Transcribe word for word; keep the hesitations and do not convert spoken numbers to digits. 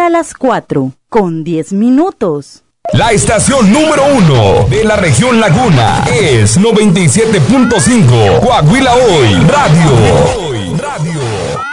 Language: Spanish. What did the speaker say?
las cuatro, con diez minutos. La estación número uno de la región Laguna es noventa y siete punto cinco Coahuila Hoy Radio. Hoy Radio.